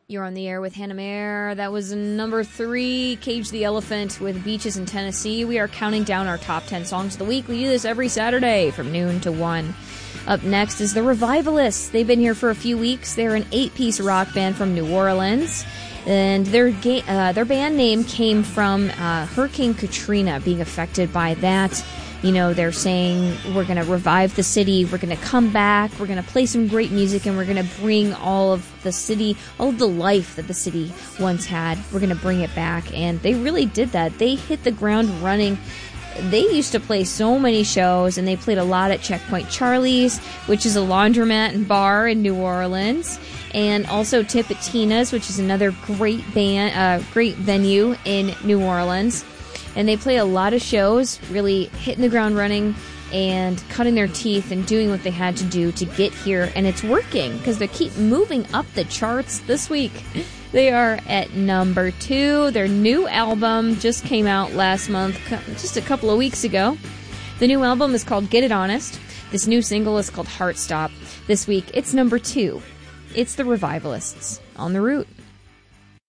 You're on the air with Hannah Mayer. That was number 3, Cage the Elephant with Beaches in Tennessee. We are counting down our top 10 songs of the week. We do this every Saturday from noon to 1. Up next is the Revivalists. They've been here for a few weeks. They're an 8-piece rock band from New Orleans. And their band name came from Hurricane Katrina, being affected by that. You know, they're saying, we're going to revive the city, we're going to come back, we're going to play some great music, and we're going to bring all of the city, all of the life that the city once had, we're going to bring it back. And they really did that. They hit the ground running. They used to play so many shows, and they played a lot at Checkpoint Charlie's, which is a laundromat and bar in New Orleans, and also Tipitina's, which is another great venue in New Orleans. And they play a lot of shows, really hitting the ground running and cutting their teeth and doing what they had to do to get here. And it's working because they keep moving up the charts this week. They are at number 2. Their new album just came out last month, just a couple of weeks ago. The new album is called Get It Honest. This new single is called Heart Stop. This week, it's number 2. It's the Revivalists on The Root.